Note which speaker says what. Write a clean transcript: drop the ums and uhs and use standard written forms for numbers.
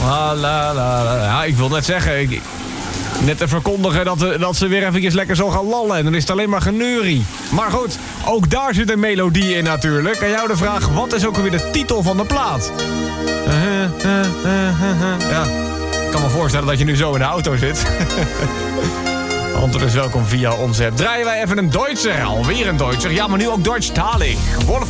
Speaker 1: La, la, la, la. Ja, ik wil net zeggen... Net te verkondigen dat ze weer eventjes lekker zo gaan lallen. En dan is het alleen maar geneurie. Maar goed, ook daar zit een melodie in natuurlijk. En jou de vraag, wat is ook alweer de titel van de plaat? Ja, ik kan me voorstellen dat je nu zo in de auto zit. Antwoord is welkom via onze app. Draaien wij even een Duitser. Alweer een Duitser. Ja, maar nu ook Deutschtalig. Wolf